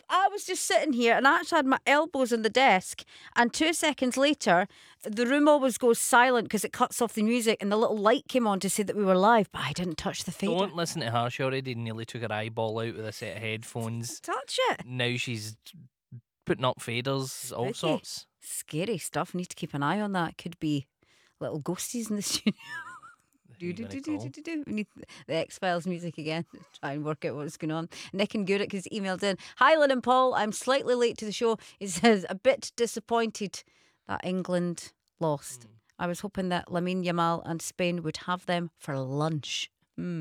I was just sitting here and I actually had my elbows on the desk, and 2 seconds later, the room always goes silent because it cuts off the music, and the little light came on to say that we were live, but I didn't touch the fader. Don't listen to her. She already nearly took her eyeball out with a set of headphones. Touch it. Now she's putting up faders, all Spooky. sorts. Scary stuff. Need to keep an eye on that. Could be little ghosties in the studio. We need the X-Files music again to try and work out what's going on. Nick and Gurick has emailed in. Hi, Lynn and Paul. I'm slightly late to the show. He says, a bit disappointed that England lost. I was hoping that Lamine Yamal and Spain would have them for lunch.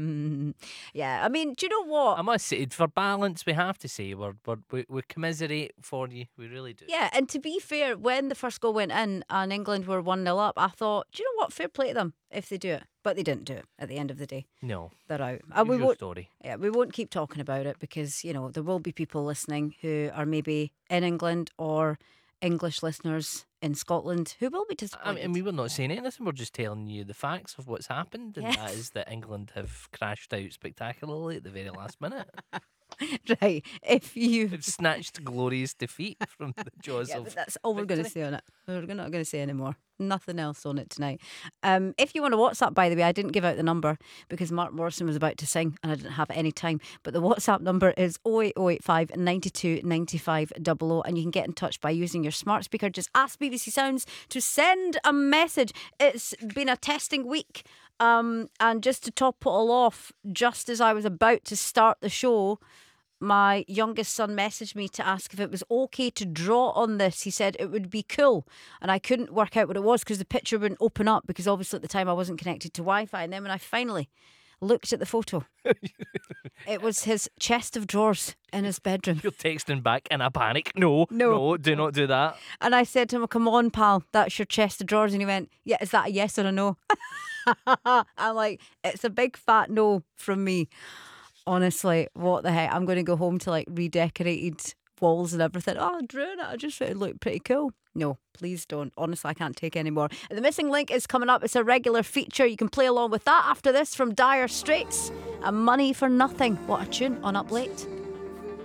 Yeah, I mean, do you know what? I must say, for balance, we have to say we commiserate for you. We really do. Yeah, and to be fair, when the first goal went in and England were 1-0 up, I thought, do you know what? Fair play to them if they do it. But they didn't do it at the end of the day. No. They're out. And Use your story. Yeah, we won't keep talking about it because, there will be people listening who are maybe in England or English listeners in Scotland who will be disappointed. I mean, we're not saying anything. We're just telling you the facts of what's happened, and that is that England have crashed out spectacularly at the very last minute. Right, if you... They've snatched glorious defeat from the jaws Yeah, of but that's all we're going to victory. say on it. We're not going to say any more. Nothing else on it tonight. If you want to WhatsApp, by the way, I didn't give out the number because Mark Morrison was about to sing and I didn't have any time. But the WhatsApp number is 08085 92 95 00, and you can get in touch by using your smart speaker. Just ask BBC Sounds to send a message. It's been a testing week. And just to top it all off, just as I was about to start the show, my youngest son messaged me to ask if it was okay to draw on this. He said it would be cool, and I couldn't work out what it was because the picture wouldn't open up because obviously at the time I wasn't connected to Wi-Fi. And then when I finally looked at the photo, it was his chest of drawers in his bedroom. You're texting back in a panic. No, do not do that. And I said to him, come on, pal, that's your chest of drawers. And he went, yeah, is that a yes or a no? I'm like, it's a big fat no from me. Honestly, what the heck? I'm going to go home to redecorated walls and everything. Oh, I drew it. I just thought it looked pretty cool. No, please don't. Honestly, I can't take any more. The Missing Link is coming up. It's a regular feature. You can play along with that after this from Dire Straits and Money for Nothing. What a tune on Up Late.